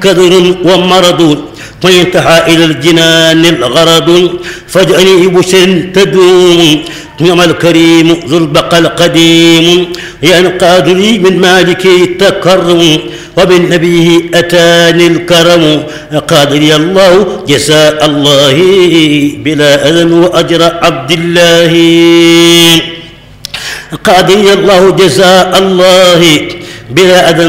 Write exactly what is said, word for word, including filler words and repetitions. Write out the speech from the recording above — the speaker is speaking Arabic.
كدر ومرض وينتهى إلى الجنان الغرض فاجعلني بشر تدوم نعم الكريم ذو البقى القديم ينقاد لي من مالك التكرم وبالنبي أتاني الكرم قاد لي الله جزاء الله بلا أذن وأجر عبد الله قاد لي الله جزاء الله بلا أذن